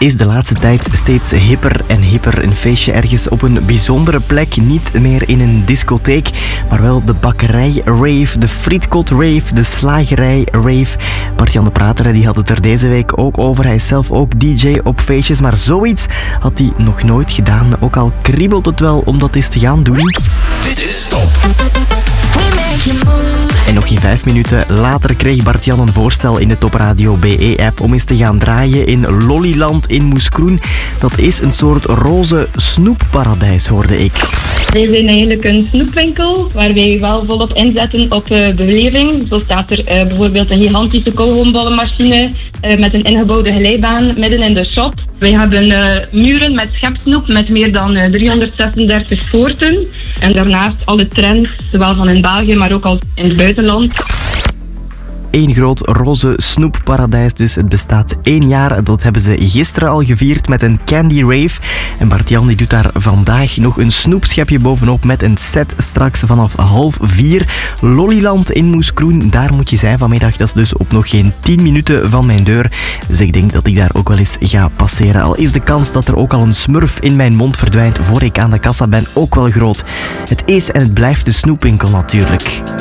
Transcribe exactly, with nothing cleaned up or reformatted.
is de laatste tijd steeds hipper en hipper. Een feestje ergens op een bijzondere plek. Niet meer in een discotheek, maar wel de bakkerij rave, de frietkot rave, de slagerij rave. Bart-Jan de Prater die had het er deze week ook over. Hij is zelf ook D J op feestjes, maar zoiets had hij nog nooit gedaan. Ook al kriebelt het wel om dat eens te gaan doen. Dit is Top. En nog geen vijf minuten later kreeg Bart-Jan een voorstel in de Top Radio B E-app om eens te gaan draaien in Lollyland in Moeskroen. Dat is een soort roze snoepparadijs, hoorde ik. Wij zijn eigenlijk een snoepwinkel waar wij wel volop inzetten op uh, beleving. Zo staat er uh, bijvoorbeeld een gigantische kauwgombollenmachine uh, met een ingebouwde glijbaan midden in de shop. Wij hebben uh, muren met schepsnoep met meer dan uh, driehonderdzesendertig soorten. En daarnaast alle trends, zowel van in België maar ook al in het buitenland. Eén groot roze snoepparadijs, dus het bestaat één jaar. Dat hebben ze gisteren al gevierd met een candy rave. En Bart-Jan die doet daar vandaag nog een snoepschepje bovenop met een set straks vanaf half vier. Lollyland in Moeskroen, daar moet je zijn vanmiddag. Dat is dus op nog geen tien minuten van mijn deur. Dus ik denk dat ik daar ook wel eens ga passeren. Al is de kans dat er ook al een smurf in mijn mond verdwijnt voor ik aan de kassa ben ook wel groot. Het is en het blijft de snoepwinkel natuurlijk.